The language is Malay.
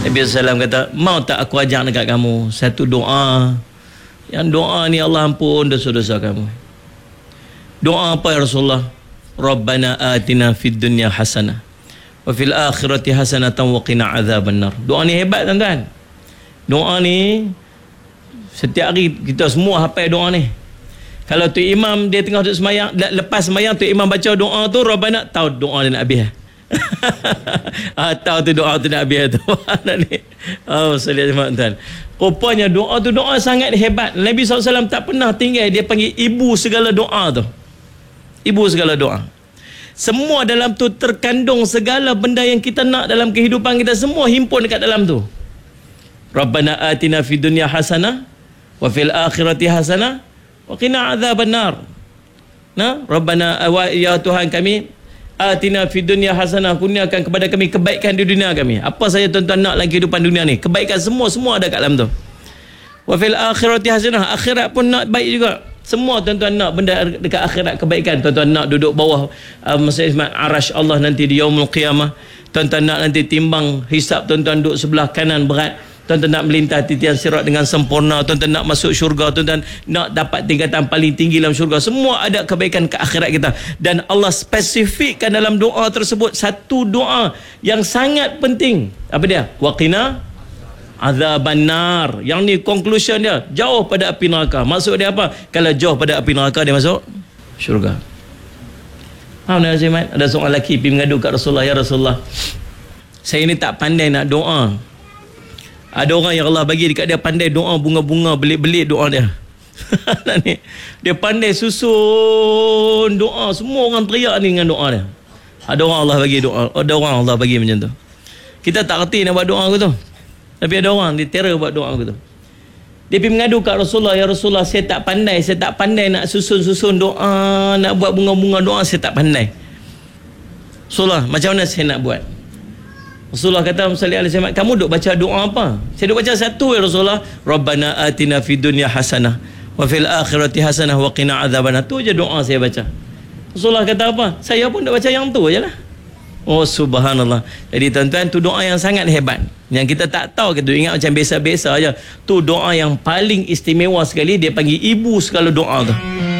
Nabi SAW kata, mau tak aku ajak dekat kamu satu doa, yang doa ni Allah ampun dosa-dosa kamu. Doa apa ya Rasulullah? Rabbana atina fid dunya hasanah wa fil akhirati hasanatan wa qina adzabannar. Doa ni hebat tuan-tuan. Doa ni setiap hari kita semua hafal doa ni. Kalau tu imam dia tengah duduk semayang, lepas semayang tu imam baca doa tu, Rabbana, tahu doa dia nak habis. Tahu tu doa tu nak habis tu. Oh, salih tuan. Rupanya doa tu doa sangat hebat. Nabi SAW tak pernah tinggal, dia panggil ibu segala doa tu. Ibu segala doa. Semua dalam tu terkandung segala benda yang kita nak dalam kehidupan kita, semua himpun dekat dalam tu. Rabbana atina fid dunya hasanah wa fil akhirati hasanah wa qina adzabannar. Nah, Rabbana ya Tuhan kami, atina fid dunya hasanah, kurniakan kepada kami kebaikan di dunia kami. Apa saja tuan-tuan nak dalam kehidupan dunia ni, kebaikan semua ada kat dalam tu. Wa fil akhirati hasanah, akhirat pun nak baik juga. Semua tuan-tuan nak benda dekat akhirat kebaikan. Tuan-tuan nak duduk bawah masjid arash Allah nanti di yaumul qiyamah. Tuan-tuan nak nanti timbang hisap, tuan-tuan duduk sebelah kanan berat. Tuan-tuan nak melintasi titian sirat dengan sempurna. Tuan-tuan nak masuk syurga. Tuan-tuan nak dapat tingkatan paling tinggi dalam syurga. Semua ada kebaikan ke akhirat kita. Dan Allah spesifikkan dalam doa tersebut satu doa yang sangat penting. Apa dia? Waqina azabannar. Yang ni conclusion dia, jauh pada api neraka. Maksud dia apa? Kalau jauh pada api neraka, dia masuk syurga. Faham tak Azimat? Ada seorang lelaki pergi mengadu kat Rasulullah, ya Rasulullah, saya ni tak pandai nak doa. Ada orang yang Allah bagi dekat dia pandai doa bunga-bunga, belit-belit doa dia. Dia pandai susun doa, semua orang teriak ni dengan doa dia. Ada orang Allah bagi doa, ada orang Allah bagi macam tu. Kita tak reti nak buat doa aku tu. Tapi ada orang dia terror buat doa aku tu. Dia pergi mengadu kat Rasulullah, ya Rasulullah, saya tak pandai nak susun-susun doa, nak buat bunga-bunga doa, saya tak pandai. Rasulullah, macam mana saya nak buat? Rasulullah kata, kamu duk baca doa apa? Saya duk baca satu, ya Rasulullah, Rabbana atina fid dunya hasanah wa fil akhirati hasanah wa qina adzabannar. Tu je doa saya baca. Rasulullah kata apa? Saya pun duk baca yang tu je lah. Oh subhanallah. Jadi tuan-tuan, tu doa yang sangat hebat, yang kita tak tahu, kita ingat macam biasa-biasa aja. Tu doa yang paling istimewa sekali, dia panggil ibu segala doa tu.